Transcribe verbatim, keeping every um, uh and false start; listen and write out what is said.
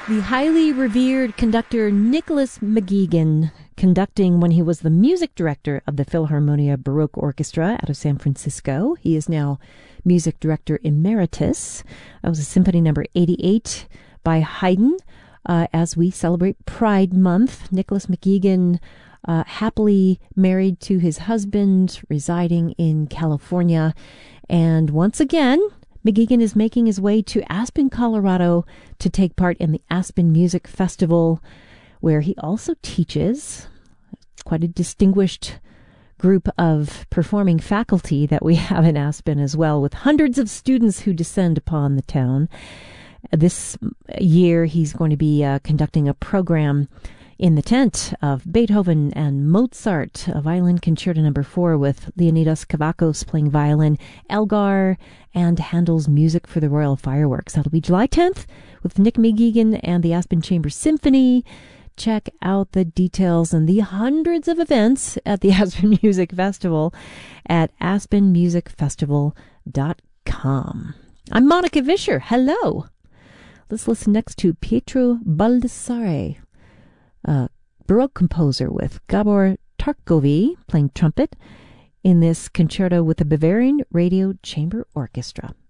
The highly revered conductor Nicholas McGuigan, conducting when he was the music director of the Philharmonia Baroque Orchestra out of San Francisco. He is now music director emeritus. That was a symphony number eighty-eight by Haydn. Uh, as we celebrate Pride Month, Nicholas McGuigan, uh, happily married to his husband, residing in California. And once again, McGuigan is making his way to Aspen, Colorado to take part in the Aspen Music Festival, where he also teaches. Quite a distinguished group of performing faculty that we have in Aspen as well, with hundreds of students who descend upon the town. This year, he's going to be uh, conducting a program in the tent of Beethoven and Mozart, a violin concerto number four with Leonidas Kavakos playing violin, Elgar, and Handel's Music for the Royal Fireworks. That'll be July tenth with Nick McGuigan and the Aspen Chamber Symphony. Check out the details and the hundreds of events at the Aspen Music Festival at aspen music festival dot com. I'm Monica Vischer. Hello. Let's listen next to Pietro Baldassare, a Baroque composer, with Gabor Tarkovi playing trumpet in this concerto with the Bavarian Radio Chamber Orchestra.